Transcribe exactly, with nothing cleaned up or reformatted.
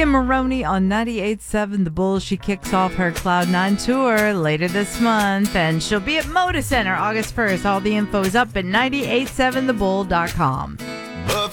Maroney on ninety-eight point seven The Bull. She kicks off her Cloud nine tour later this month, and she'll be at Moda Center August first. All the info is up at nine eight seven the bull dot com.